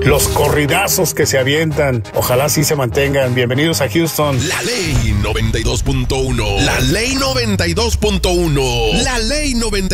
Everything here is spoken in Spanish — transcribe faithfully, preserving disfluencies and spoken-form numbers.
los corridazos que se avientan. Ojalá sí se mantengan. Bienvenidos a Houston. La Ley noventa y dos punto uno. La Ley noventa y dos punto uno. La Ley noventa